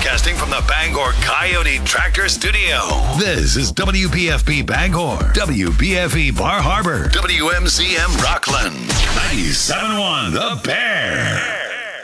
Broadcasting from the Bangor Coyote Tractor Studio. This is WPFB Bangor, WBFE Bar Harbor, WMCM Rockland, 97.1 The Bear.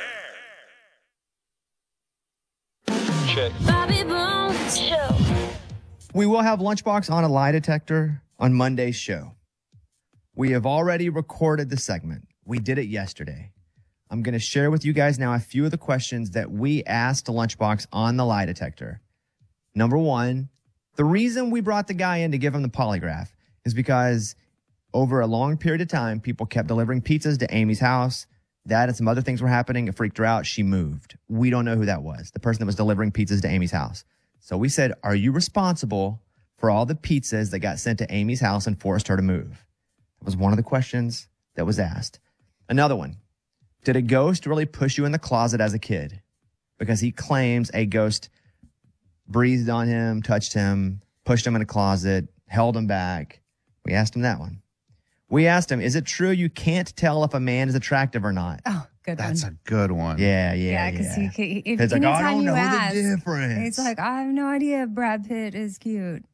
Check. Bobby Bones Show. We will have Lunchbox on a lie detector on Monday's show. We have already recorded the segment. We did it yesterday. I'm going to share with you guys now a few of the questions that we asked Lunchbox on the lie detector. Number one, the reason we brought the guy in to give him the polygraph is because over a long period of time, people kept delivering pizzas to Amy's house. That and some other things were happening. It freaked her out. She moved. We don't know who that was, the person that was delivering pizzas to Amy's house. So we said, are you responsible for all the pizzas that got sent to Amy's house and forced her to move? That was one of the questions that was asked. Another one, did a ghost really push you in the closet as a kid? Because he claims a ghost breathed on him, touched him, pushed him in a closet, held him back. We asked him that one. We asked him, is it true you can't tell if a man is attractive or not? Oh, good one. That's a good one. Yeah. Because if It's like, I anytime don't you know ask, the difference. it's like, I have no idea if Brad Pitt is cute.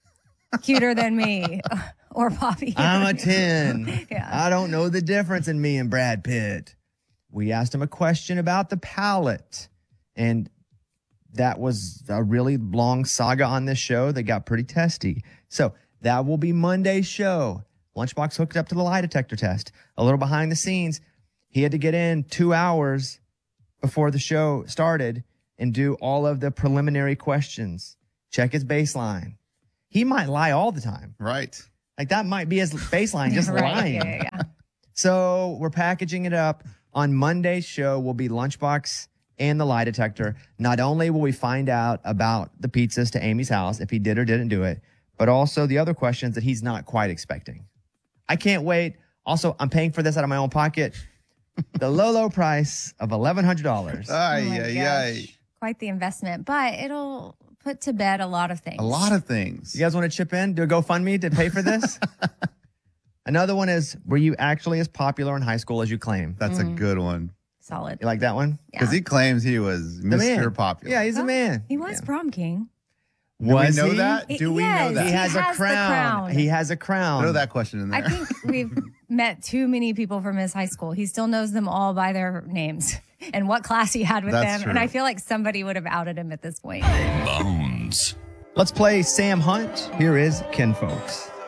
Cuter than me or Bobby. I'm a 10. Yeah. I don't know the difference in me and Brad Pitt. We asked him a question about the palate. And that was a really long saga on this show that got pretty testy. So that will be Monday's show. Lunchbox hooked up to the lie detector test. A little behind the scenes, he had to get in 2 hours before the show started and do all of the preliminary questions. Check his baseline. He might lie all the time. Right. Like that might be his baseline, just Right, lying. yeah. So we're packaging it up. On Monday's show will be Lunchbox and the lie detector. Not only will we find out about the pizzas to Amy's house, if he did or didn't do it, but also the other questions that he's not quite expecting. I can't wait. Also, I'm paying for this out of my own pocket. The low price of $1,100. Ay. Quite the investment, but it'll put to bed a lot of things. A lot of things. You guys want to chip in? Do a GoFundMe to pay for this? Another one is, were you actually as popular in high school as you claim? That's a good one. Solid. You like that one? Because he claims he was The man. Mr. Popular. Yeah, he's a man. He was prom king. Do we Was know he? that? Do we Yes, know that? He has a has the crown. crown. He has a crown. Throw that question in there. I think we've met too many people from his high school. He still knows them all by their names and what class he had with That's them. true. And I feel like somebody would have outed him at this point. Bones. Let's play Sam Hunt. Here is Ken Folks.